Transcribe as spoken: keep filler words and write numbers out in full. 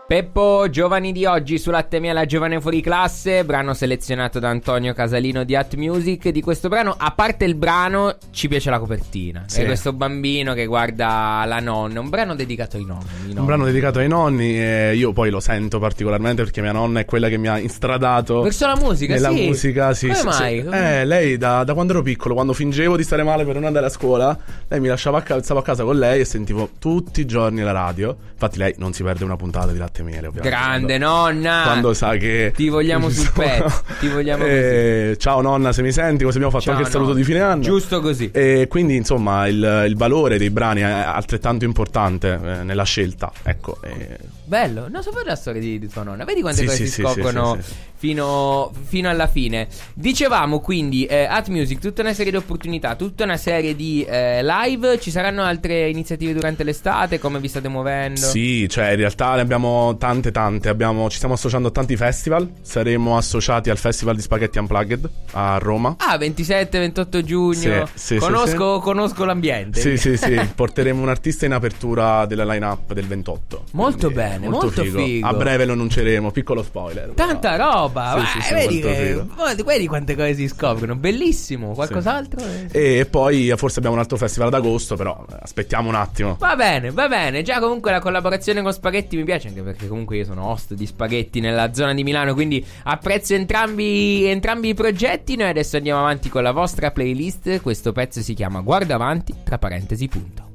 Peppo, giovani di oggi su Latte Miele, giovane fuori classe, brano selezionato da Antonio Casalino di At Music. Di questo brano, a parte il brano, ci piace la copertina. Sì. È questo bambino che guarda la nonna, un brano dedicato ai nonni, nonni. Un brano dedicato ai nonni, e io poi lo sento particolarmente perché mia nonna è quella che mi ha instradato verso la musica. Nella sì. musica, sì. Come sì, mai? sì. Eh, lei da, da quando ero piccolo, quando fingevo di stare male per non andare a scuola, lei mi lasciava a casa, stavo a casa con lei e sentivo tutti i giorni la radio. Infatti lei non si perde una puntata di Latte Miele, ovviamente. Grande nonna, quando sa che ti vogliamo sul pezzo, ti vogliamo eh, così. Ciao nonna, se mi senti, così abbiamo fatto ciao, anche il saluto no. di fine anno. Giusto così. E quindi insomma il, il valore dei brani è altrettanto importante eh, nella scelta. Ecco. Eh. Bello, non sapevo la storia di, di tua nonna. Vedi quante sì, cose sì, si sì, scoprono sì, sì, sì. Fino, fino alla fine. Dicevamo quindi eh, At Music, tutta una serie di opportunità, tutta una serie di eh, live. Ci saranno altre iniziative durante l'estate? Come vi state muovendo? Sì, cioè in realtà ne abbiamo tante tante abbiamo, ci stiamo associando a tanti festival. Saremo associati al Festival di Spaghetti Unplugged a Roma. Ah, ventisette ventotto giugno. Sì, sì, conosco, sì, sì. conosco l'ambiente. Sì, sì, sì. Porteremo un artista in apertura della line-up del ventotto. Molto bene, molto, molto figo. figo. A breve lo annunceremo, piccolo spoiler. Tanta però. roba. Sì, sì, sì, vedi, che, vedi quante cose si scoprono. Bellissimo. Qualcos'altro? Sì. E poi forse abbiamo un altro festival ad agosto, però aspettiamo un attimo. Va bene, va bene. Già comunque la collaborazione con Spaghetti mi piace, anche perché comunque io sono host di Spaghetti nella zona di Milano, quindi apprezzo entrambi, entrambi i progetti. Noi adesso andiamo avanti con la vostra playlist. Questo pezzo si chiama Guarda avanti, tra parentesi punto.